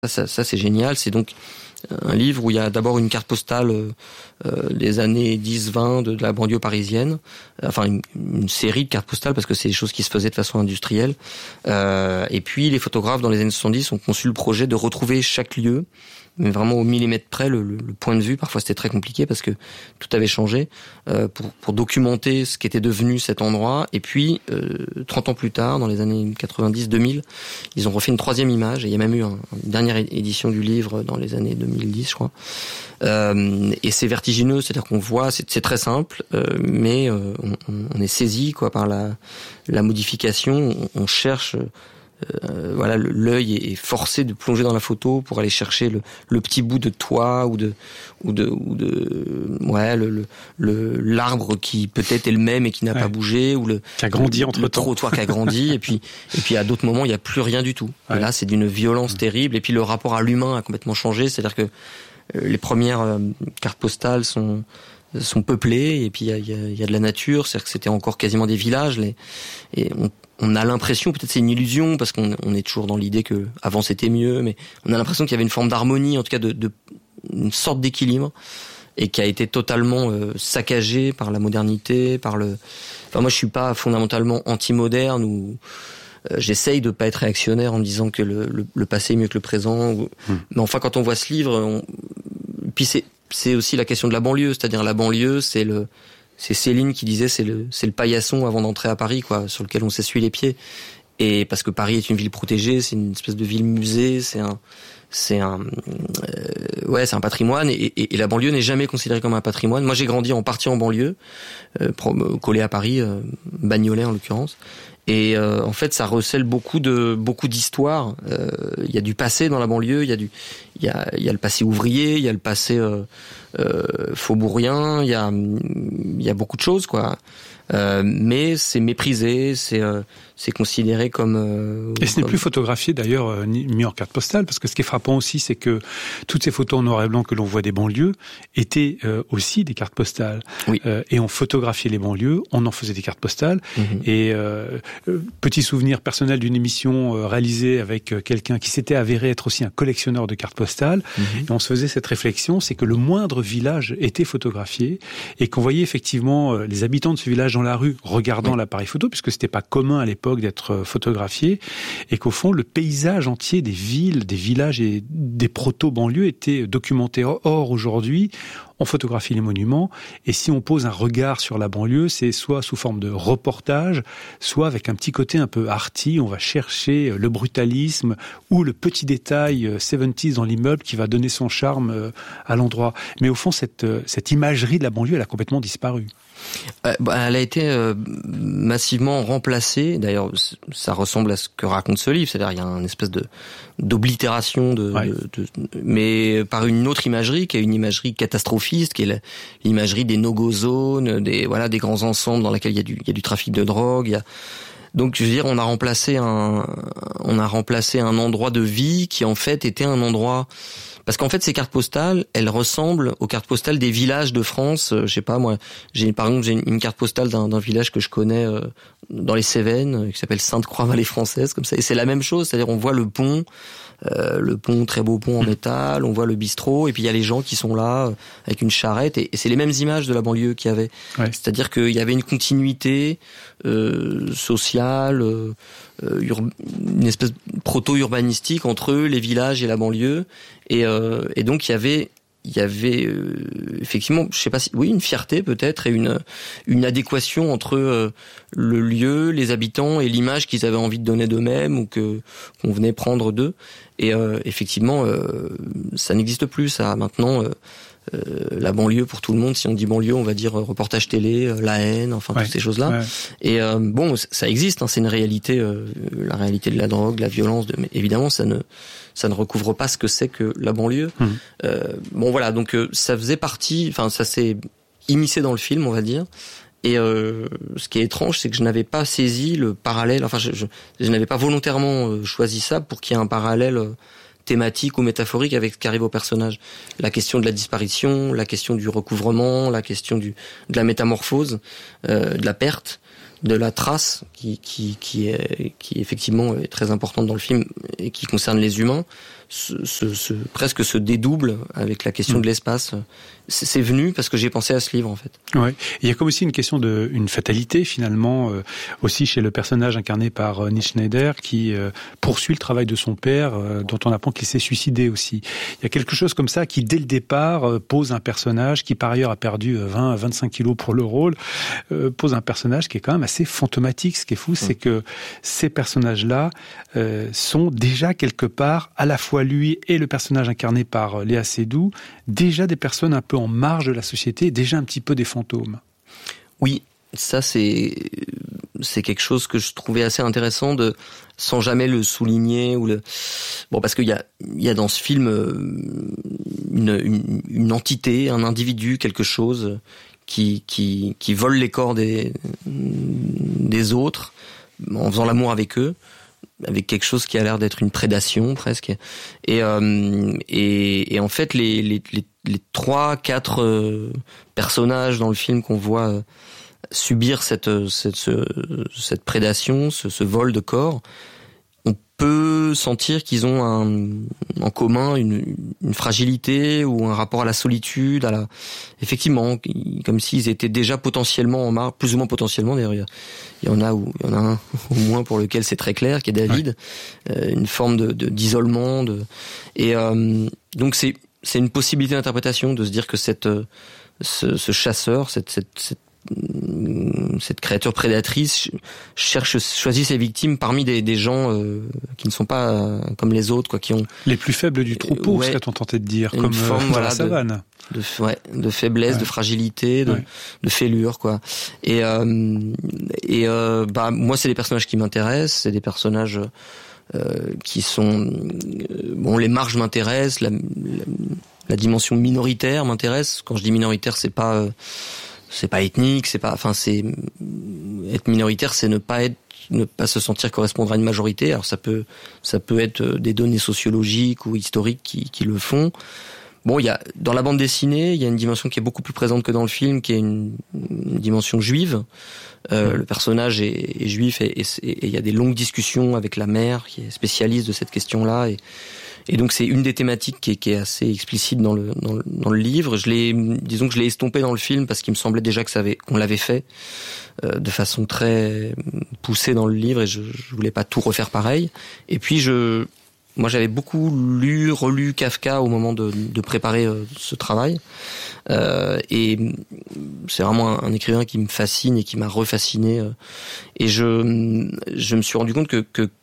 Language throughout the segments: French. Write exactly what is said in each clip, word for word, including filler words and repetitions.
Ça, ça c'est génial. C'est donc un livre où il y a d'abord une carte postale euh, des années dix vingt de, de la banlieue parisienne, enfin une, une série de cartes postales parce que c'est des choses qui se faisaient de façon industrielle. Euh, et puis les photographes dans les années soixante-dix ont conçu le projet de retrouver chaque lieu, mais vraiment au millimètre près, le, le, le point de vue. Parfois c'était très compliqué parce que tout avait changé, euh, pour, pour documenter ce qu'était devenu cet endroit. Et puis euh, trente ans plus tard, dans les années quatre-vingt-dix deux mille, ils ont refait une troisième image, et il y a même eu un, une dernière édition du livre dans les années deux mille dix, je crois. Euh, et c'est vertigineux, c'est-à-dire qu'on voit, c'est, c'est très simple, euh, mais euh, on, on est saisi quoi par la, la modification. On, on cherche. Euh, voilà, l'œil est forcé de plonger dans la photo pour aller chercher le, le petit bout de toit ou de ou de ou de ouais le le, le l'arbre qui peut-être est le même et qui n'a ouais. pas bougé, ou le qui a grandi entre le temps, trottoir qui a grandi et puis et puis à d'autres moments il y a plus rien du tout. Ouais. Et là c'est d'une violence ouais. terrible, et puis le rapport à l'humain a complètement changé, c'est-à-dire que les premières euh, cartes postales sont sont peuplées, et puis il y a, y, a, y a de la nature, c'est-à-dire que c'était encore quasiment des villages, les, et on On a l'impression, peut-être c'est une illusion, parce qu'on on est toujours dans l'idée que avant c'était mieux, mais on a l'impression qu'il y avait une forme d'harmonie, en tout cas de, de une sorte d'équilibre, et qui a été totalement euh, saccagée par la modernité, par le. Enfin, moi, je suis pas fondamentalement anti-moderne, ou euh, j'essaye de pas être réactionnaire en me disant que le, le, le passé est mieux que le présent. Ou... Mmh. Mais enfin, quand on voit ce livre, on... puis c'est c'est aussi la question de la banlieue, c'est-à-dire la banlieue, c'est le C'est Céline qui disait c'est le c'est le paillasson avant d'entrer à Paris, quoi, sur lequel on s'essuie les pieds. Et parce que Paris est une ville protégée, c'est une espèce de ville musée, c'est un c'est un euh, ouais c'est un patrimoine, et, et, et la banlieue n'est jamais considérée comme un patrimoine. Moi j'ai grandi en partie en banlieue, euh, collé à Paris, euh, Bagnolet en l'occurrence. Et euh, en fait, ça recèle beaucoup de beaucoup d'histoires. Il euh, y a du passé dans la banlieue. Il y a du, il y a, il y a le passé ouvrier. Il y a le passé euh, euh, faubourien. Il y a, il y a beaucoup de choses, quoi. Euh, mais c'est méprisé, c'est euh, c'est considéré comme. Euh, et ce comme... n'est plus photographié d'ailleurs, euh, ni mis en carte postale, parce que ce qui est frappant aussi, c'est que toutes ces photos en noir et blanc que l'on voit des banlieues étaient euh, aussi des cartes postales. Oui. Euh, et on photographiait les banlieues, on en faisait des cartes postales. Mm-hmm. Et euh, petit souvenir personnel d'une émission euh, réalisée avec quelqu'un qui s'était avéré être aussi un collectionneur de cartes postales. Mm-hmm. Et on se faisait cette réflexion, c'est que le moindre village était photographié, et qu'on voyait effectivement euh, les habitants de ce village dans la rue regardant oui. l'appareil photo, puisque c'était pas commun à l'époque d'être photographié, et qu'au fond le paysage entier des villes, des villages et des proto-banlieues était documenté. Or aujourd'hui, on photographie les monuments, et si on pose un regard sur la banlieue, c'est soit sous forme de reportage, soit avec un petit côté un peu arty, on va chercher le brutalisme ou le petit détail soixante-dix dans l'immeuble qui va donner son charme à l'endroit. Mais au fond, cette, cette imagerie de la banlieue, elle a complètement disparu. Euh, bah, elle a été euh, massivement remplacée. D'ailleurs, ça ressemble à ce que raconte ce livre, c'est-à-dire il y a une espèce de d'oblitération, de, ouais. de, de, mais par une autre imagerie, qui est une imagerie catastrophiste, qui est la, l'imagerie des no-go zones, des voilà des grands ensembles dans lesquels il y a du il y a du trafic de drogue. Il y a donc je veux dire, on a remplacé un on a remplacé un endroit de vie qui en fait était un endroit. Parce qu'en fait, ces cartes postales, elles ressemblent aux cartes postales des villages de France. Euh, je sais pas, moi, j'ai par exemple j'ai une carte postale d'un, d'un village que je connais euh, dans les Cévennes, euh, qui s'appelle Sainte-Croix-Vallée Française, comme ça. Et c'est la même chose, c'est-à-dire on voit le pont, euh, le pont, très beau pont en métal, on voit le bistrot, et puis il y a les gens qui sont là euh, avec une charrette, et, et c'est les mêmes images de la banlieue qu'il y avait. Ouais. C'est-à-dire qu'il y avait une continuité euh, sociale, euh, une espèce de proto-urbanistique entre les villages et la banlieue, et, euh, et donc il y avait il y avait euh, effectivement, je sais pas si oui, une fierté peut-être, et une une adéquation entre euh, le lieu, les habitants et l'image qu'ils avaient envie de donner d'eux-mêmes ou que qu'on venait prendre d'eux. Et euh, effectivement, euh, ça n'existe plus, ça. Maintenant, euh, euh, la banlieue pour tout le monde, si on dit banlieue, on va dire euh, reportage télé, euh, la haine, enfin ouais, toutes ces choses-là. Ouais. Et euh, bon, ça existe, hein, c'est une réalité, euh, la réalité de la drogue, de la violence. De, mais évidemment, ça ne ça ne recouvre pas ce que c'est que la banlieue. Mmh. Euh, bon voilà, donc euh, ça faisait partie, enfin ça s'est immiscé dans le film, on va dire. Et euh, ce qui est étrange, c'est que je n'avais pas saisi le parallèle, enfin je, je, je n'avais pas volontairement choisi ça pour qu'il y ait un parallèle thématique ou métaphorique avec ce qui arrive au personnage. La question de la disparition, la question du recouvrement, la question du, de la métamorphose, euh, de la perte, de la trace qui, qui, qui, est, qui effectivement est très importante dans le film et qui concerne les humains. se, se, se, presque se dédouble avec la question mmh. de l'espace. C'est, c'est venu parce que j'ai pensé à ce livre, en fait. Ouais. Il y a comme aussi une question de une fatalité, finalement, euh, aussi chez le personnage incarné par euh, Nils Schneider, qui euh, poursuit le travail de son père, euh, dont on apprend qu'il s'est suicidé aussi. Il y a quelque chose comme ça qui, dès le départ, euh, pose un personnage qui, par ailleurs, a perdu vingt à vingt-cinq kilos pour le rôle, euh, pose un personnage qui est quand même assez fantomatique. Ce qui est fou, mmh. c'est que ces personnages-là euh, sont déjà quelque part, à la fois lui et le personnage incarné par euh, Léa Seydoux, déjà des personnes un peu en marge de la société, déjà un petit peu des fantômes. Oui, ça c'est c'est quelque chose que je trouvais assez intéressant, de sans jamais le souligner ou le bon, parce qu'il y a il y a dans ce film une, une une entité, un individu, quelque chose qui qui qui vole les corps des des autres en faisant l'amour avec eux, avec quelque chose qui a l'air d'être une prédation presque. Et euh, et, et en fait les les les, les trois quatre euh, personnages dans le film qu'on voit euh, subir cette cette ce, cette prédation, ce, ce vol de corps, on peut sentir qu'ils ont un, en commun une, une fragilité ou un rapport à la solitude, à la effectivement comme s'ils étaient déjà potentiellement en marge, plus ou moins potentiellement d'ailleurs. Il y en a où il y en a un au moins pour lequel c'est très clair, qui est David, ouais. euh, une forme de, de d'isolement, de et euh, donc c'est c'est une possibilité d'interprétation de se dire que cette ce, ce chasseur, cette cette, cette cette créature prédatrice cherche, choisit ses victimes parmi des, des gens euh, qui ne sont pas euh, comme les autres, quoi, qui ont les plus faibles du troupeau, ouais, c'est ce qu'on tentait de dire, comme forme, euh, dans voilà, la savane, de, de, ouais, de faiblesse, ouais. de fragilité, de, ouais. de fêlure, quoi. Et euh, et euh, bah moi, c'est des personnages qui m'intéressent, c'est des personnages euh, qui sont euh, bon, les marges m'intéressent, la, la, la dimension minoritaire m'intéresse. Quand je dis minoritaire, c'est pas euh, c'est pas ethnique, c'est pas, enfin c'est être minoritaire, c'est ne pas être, ne pas se sentir correspondre à une majorité. Alors ça peut, ça peut être des données sociologiques ou historiques qui, qui le font. Bon, il y a dans la bande dessinée, il y a une dimension qui est beaucoup plus présente que dans le film, qui est une, une dimension juive. Euh, mmh. Le personnage est, est juif et il y a des longues discussions avec la mère qui est spécialiste de cette question-là. Et, Et donc c'est une des thématiques qui est, qui est assez explicite dans le, dans le dans le livre. Je l'ai, disons que je l'ai estompé dans le film parce qu'il me semblait déjà que ça avait, qu'on l'avait fait euh, de façon très poussée dans le livre et je, je voulais pas tout refaire pareil. Et puis je, moi j'avais beaucoup lu, relu Kafka au moment de, de préparer euh, ce travail. Euh, et c'est vraiment un, un écrivain qui me fascine et qui m'a refasciné. Euh, et je, je me suis rendu compte que, que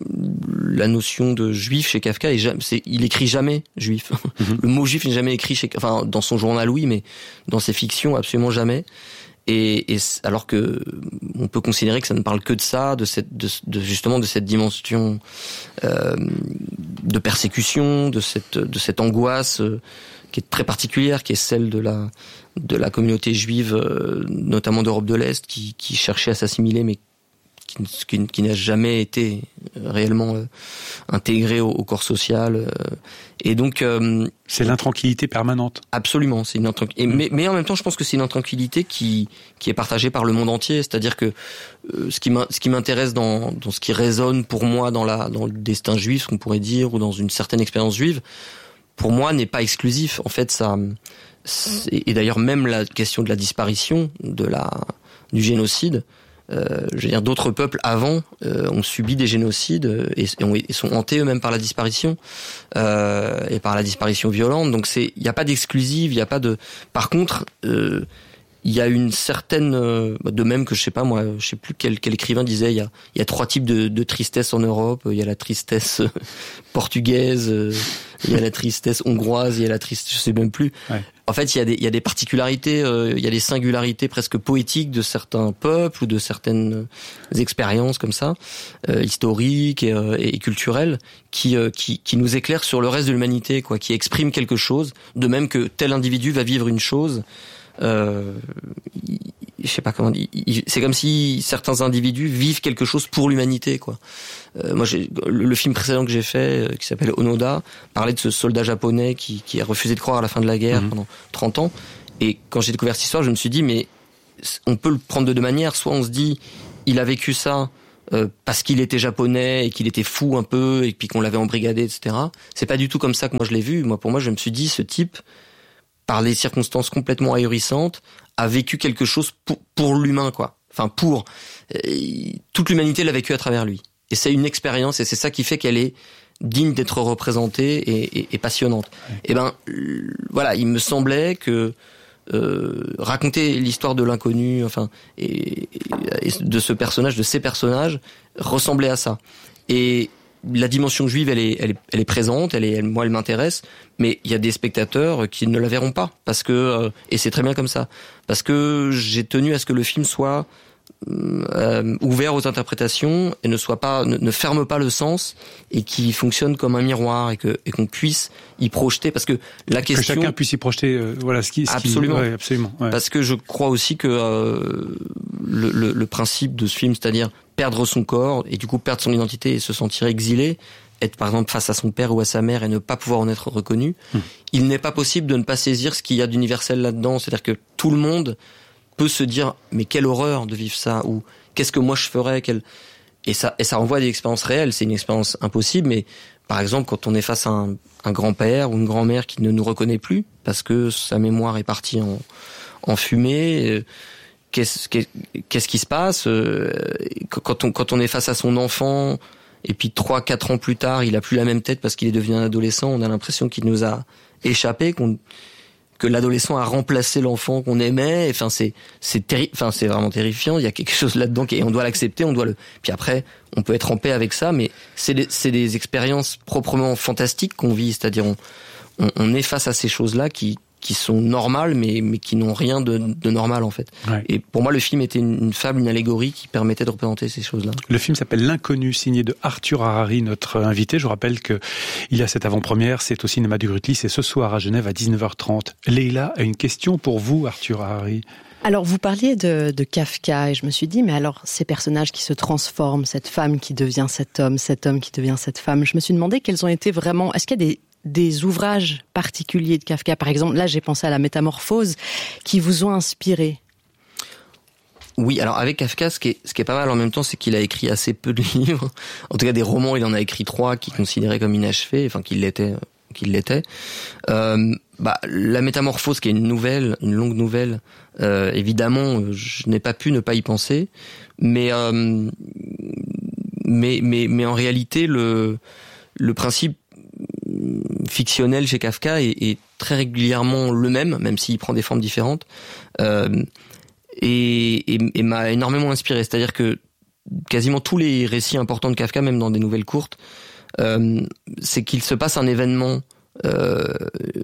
la notion de juif chez Kafka, est jamais, c'est, il écrit jamais juif. Mm-hmm. Le mot juif n'est jamais écrit chez, enfin, dans son journal, oui, mais dans ses fictions, absolument jamais. Et, et alors que on peut considérer que ça ne parle que de ça, de cette, de, de justement de cette dimension euh, de persécution, de cette, de cette angoisse euh, qui est très particulière, qui est celle de la, de la communauté juive, euh, notamment d'Europe de l'Est, qui, qui cherchait à s'assimiler, mais Qui, qui, qui n'a jamais été réellement euh, intégré au, au corps social, euh, et donc euh, c'est l'intranquillité permanente. Absolument, c'est une intranquillité. Mmh. Mais, mais en même temps, je pense que c'est une intranquillité qui qui est partagée par le monde entier. C'est-à-dire que euh, ce qui ce qui m'intéresse dans dans ce qui résonne pour moi dans la dans le destin juif, qu'on pourrait dire, ou dans une certaine expérience juive, pour moi n'est pas exclusif. En fait, ça et d'ailleurs même la question de la disparition, de la du génocide. Euh, je veux dire, d'autres peuples avant euh, ont subi des génocides et, et, ont, et sont hantés eux-mêmes par la disparition euh, et par la disparition violente. Donc c'est, il n'y a pas d'exclusive, il n'y a pas de. Par contre, euh, il y a une certaine, euh, de même que je sais pas moi, je sais plus quel, quel écrivain disait, il y a, il y a trois types de, de tristesse en Europe. Il y a la tristesse portugaise, euh, il y a la tristesse hongroise, il y a la tristesse, je sais même plus. Ouais. En fait, il y a des, il y a des particularités, euh, il y a des singularités presque poétiques de certains peuples ou de certaines expériences comme ça, euh, historiques et, euh, et culturelles, qui, euh, qui, qui nous éclairent sur le reste de l'humanité, quoi, qui expriment quelque chose, de même que tel individu va vivre une chose. Euh, je sais pas comment dire. C'est comme si certains individus vivent quelque chose pour l'humanité, quoi. Euh, moi, j'ai, le, le film précédent que j'ai fait, euh, qui s'appelle Onoda, parlait de ce soldat japonais qui, qui a refusé de croire à la fin de la guerre mmh. pendant trente ans. Et quand j'ai découvert cette histoire, je me suis dit, mais on peut le prendre de deux manières. Soit on se dit, il a vécu ça euh, parce qu'il était japonais et qu'il était fou un peu et puis qu'on l'avait embrigadé, et cetera. C'est pas du tout comme ça que moi je l'ai vu. Moi, pour moi, je me suis dit, ce type, par des circonstances complètement ahurissantes, a vécu quelque chose pour, pour l'humain, quoi. Enfin, pour euh, toute l'humanité l'a vécu à travers lui. Et c'est une expérience, et c'est ça qui fait qu'elle est digne d'être représentée et, et, et passionnante. Ouais. Et ben, euh, voilà, il me semblait que euh, raconter l'histoire de l'inconnu, enfin, et, et de ce personnage, de ces personnages, ressemblait à ça. Et la dimension juive, elle est, elle est, elle est présente, elle est, elle, moi, elle m'intéresse, mais il y a des spectateurs qui ne la verront pas, parce que, euh, et c'est très bien comme ça, parce que j'ai tenu à ce que le film soit euh, ouvert aux interprétations et ne soit pas, ne, ne ferme pas le sens et qui fonctionne comme un miroir et que, et qu'on puisse y projeter, parce que la question, que chacun puisse y projeter, euh, voilà, ce qui, ce absolument, qui, ouais, absolument, ouais. Parce que je crois aussi que euh, le, le, le principe de ce film, c'est-à-dire perdre son corps et du coup perdre son identité et se sentir exilé, être par exemple face à son père ou à sa mère et ne pas pouvoir en être reconnu, mmh. il n'est pas possible de ne pas saisir ce qu'il y a d'universel là-dedans. C'est-à-dire que tout le monde peut se dire mais quelle horreur de vivre ça, ou qu'est-ce que moi je ferais, quel... et ça et ça renvoie à des expériences réelles. C'est une expérience impossible, mais par exemple quand on est face à un, un grand-père ou une grand-mère qui ne nous reconnaît plus parce que sa mémoire est partie en, en fumée, euh, Qu'est-ce, qu'est-ce qui se passe quand on, quand on est face à son enfant et puis trois, quatre ans plus tard, il a plus la même tête parce qu'il est devenu un adolescent, on a l'impression qu'il nous a échappé, qu'on, que l'adolescent a remplacé l'enfant qu'on aimait. Enfin, c'est, c'est terrible. Enfin, c'est vraiment terrifiant. Il y a quelque chose là-dedans et on doit l'accepter, on doit le. Puis après, on peut être en paix avec ça, mais c'est des, c'est des expériences proprement fantastiques qu'on vit. C'est-à-dire, on, on, on est face à ces choses-là qui qui sont normales, mais, mais qui n'ont rien de, de normal, en fait. Ouais. Et pour moi, le film était une, une fable, une allégorie qui permettait de représenter ces choses-là. Le film s'appelle L'Inconnu, signé de Arthur Harari, notre invité. Je rappelle que il y a cette avant-première, c'est au cinéma du Grutli, c'est ce soir à Genève à dix-neuf heures trente. Leïla a une question pour vous, Arthur Harari. Alors, vous parliez de, de Kafka, et je me suis dit, mais alors, ces personnages qui se transforment, cette femme qui devient cet homme, cet homme qui devient cette femme, je me suis demandé quels ont été vraiment... Est-ce qu'il y a des... des ouvrages particuliers de Kafka, par exemple, là j'ai pensé à la Métamorphose, qui vous ont inspiré? Oui, alors avec Kafka, ce qui est, ce qui est pas mal en même temps, c'est qu'il a écrit assez peu de livres. En tout cas, des romans, il en a écrit trois qu'il considérait comme inachevés, enfin qu'il l'était, qu'il l'était. Euh, bah, la Métamorphose, qui est une nouvelle, une longue nouvelle, euh, évidemment, je n'ai pas pu ne pas y penser, mais euh, mais mais mais en réalité, le le principe fictionnel chez Kafka est, est très régulièrement le même, même s'il prend des formes différentes, euh, et, et, et m'a énormément inspiré. C'est-à-dire que quasiment tous les récits importants de Kafka, même dans des nouvelles courtes, euh, c'est qu'il se passe un événement euh,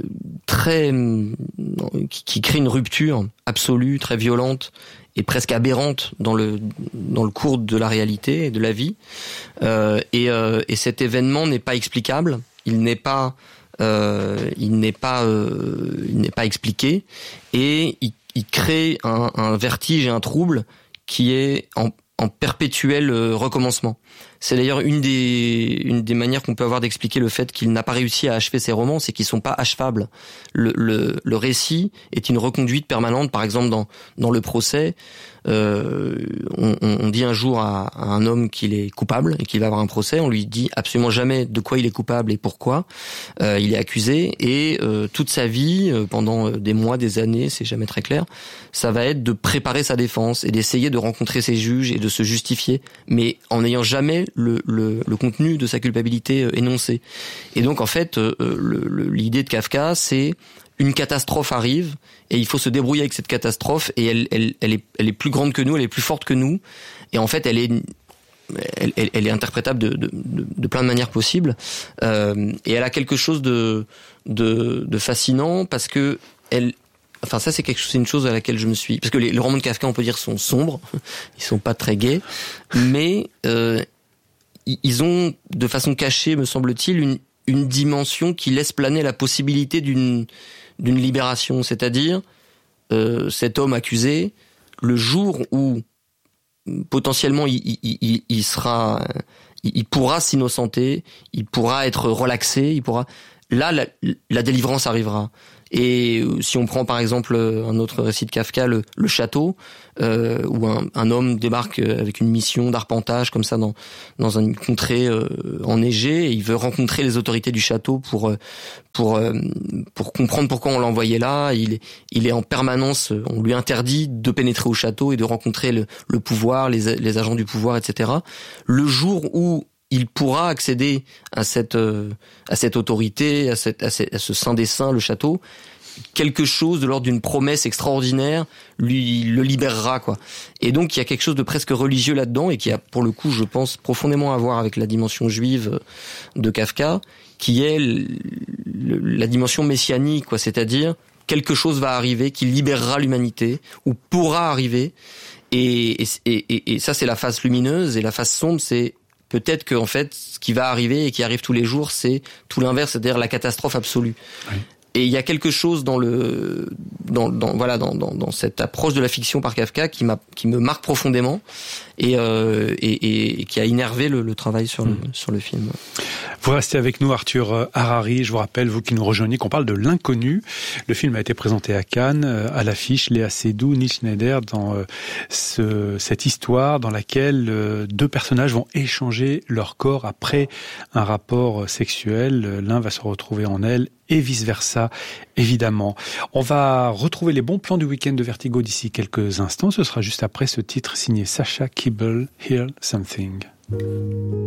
très qui, qui crée une rupture absolue, très violente et presque aberrante dans le dans le cours de la réalité et de la vie. Euh, et, euh, et cet événement n'est pas explicable. Il n'est pas, euh, il n'est pas, euh, il n'est pas expliqué, et il, il crée un, un vertige et un trouble qui est en, en perpétuel recommencement. C'est d'ailleurs une des, une des manières qu'on peut avoir d'expliquer le fait qu'il n'a pas réussi à achever ses romans, c'est qu'ils sont pas achevables. Le, le, le récit est une reconduite permanente. Par exemple, dans, dans le procès, euh, on, on dit un jour à, à un homme qu'il est coupable et qu'il va avoir un procès. On lui dit absolument jamais de quoi il est coupable et pourquoi. Euh, il est accusé, et euh, toute sa vie, euh, pendant des mois, des années, c'est jamais très clair, ça va être de préparer sa défense et d'essayer de rencontrer ses juges et de se justifier, mais en n'ayant jamais le, le, le contenu de sa culpabilité euh, énoncé. Et donc en fait, euh, le, le, l'idée de Kafka, c'est une catastrophe arrive et il faut se débrouiller avec cette catastrophe, et elle, elle, elle est, elle est plus grande que nous, elle est plus forte que nous, et en fait, elle est, elle, elle, elle est interprétable de, de, de, de plein de manières possibles, euh, et elle a quelque chose de, de, de fascinant parce que elle, enfin ça c'est quelque chose, c'est une chose à laquelle je me suis, parce que les, les romans de Kafka, on peut dire, sont sombres, ils sont pas très gais, mais euh, ils ont de façon cachée, me semble-t-il, une une dimension qui laisse planer la possibilité d'une d'une libération, c'est-à-dire euh, cet homme accusé, le jour où potentiellement il, il, il, il sera, il, il pourra s'innocenter, il pourra être relaxé, il pourra, là, la, la délivrance arrivera. Et si on prend par exemple un autre récit de Kafka, le, le château, euh, où un, un homme débarque avec une mission d'arpentage comme ça dans dans une contrée euh, enneigée, et il veut rencontrer les autorités du château pour pour pour comprendre pourquoi on l'a envoyé là. Il est il est en permanence, on lui interdit de pénétrer au château et de rencontrer le, le pouvoir, les les agents du pouvoir, et cetera. Le jour où il pourra accéder à cette euh, à cette autorité, à, cette, à, cette, à ce saint des saints, le château, quelque chose de l'ordre d'une promesse extraordinaire lui le libérera, quoi. Et donc il y a quelque chose de presque religieux là-dedans, et qui a pour le coup, je pense, profondément à voir avec la dimension juive de Kafka, qui est le, le, la dimension messianique, quoi. C'est-à-dire quelque chose va arriver qui libérera l'humanité, ou pourra arriver, et, et, et, et ça c'est la face lumineuse, et la face sombre c'est peut-être que en fait, ce qui va arriver et qui arrive tous les jours, c'est tout l'inverse, c'est-à-dire la catastrophe absolue. Oui. Et il y a quelque chose dans le, dans, dans voilà, dans, dans, dans cette approche de la fiction par Kafka qui m'a, qui me marque profondément et, euh, et, et qui a énervé le, le travail sur le, mmh. sur le film. Vous restez avec nous, Arthur Harari. Je vous rappelle, vous qui nous rejoignez, qu'on parle de L'Inconnu. Le film a été présenté à Cannes, à l'affiche, Léa Seydoux, Neil Schneider, dans ce, cette histoire dans laquelle deux personnages vont échanger leur corps après un rapport sexuel. L'un va se retrouver en elle et vice-versa, évidemment. On va retrouver les bons plans du week-end de Vertigo d'ici quelques instants. Ce sera juste après ce titre signé Sacha Kibble, Hear Something.